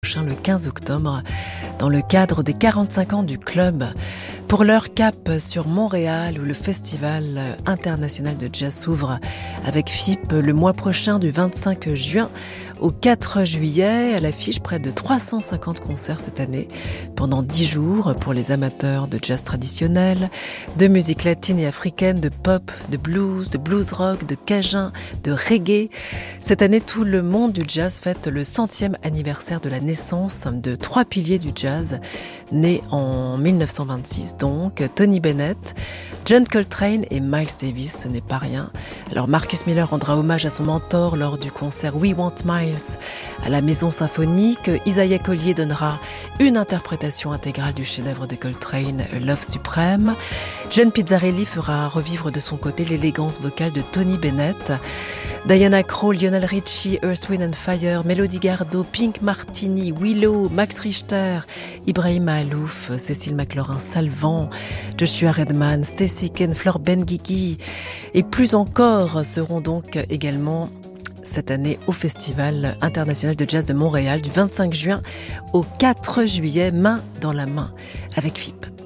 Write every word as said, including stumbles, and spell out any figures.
prochain, le quinze octobre, dans le cadre des quarante-cinq ans du club. Pour leur cap sur Montréal, où le Festival international de jazz s'ouvre avec F I P le mois prochain du vingt-cinq juin au quatre juillet. À l'affiche, près de trois cent cinquante concerts cette année, pendant dix jours, pour les amateurs de jazz traditionnel, de musique latine et africaine, de pop, de blues, de blues rock, de cajun, de reggae. Cette année, tout le monde du jazz fête le centième anniversaire de la naissance de trois piliers du jazz, nés en mille neuf cent vingt-six. Donc, Tony Bennett, John Coltrane et Miles Davis, ce n'est pas rien. Alors Marcus Miller rendra hommage à son mentor lors du concert We Want Miles à la Maison Symphonique. Isaiah Collier donnera une interprétation intégrale du chef-d'œuvre de Coltrane, Love Supreme. John Pizzarelli fera revivre de son côté l'élégance vocale de Tony Bennett. Diana Krall, Lionel Richie, Earth, Wind and Fire, Melody Gardot, Pink Martini, Willow, Max Richter, Ibrahim Alouf, Cécile McLaurin-Salvant, Joshua Redman, Stacey Ken, Flore Benguigui et plus encore seront donc également cette année au Festival international de jazz de Montréal du vingt-cinq juin au quatre juillet, main dans la main avec F I P.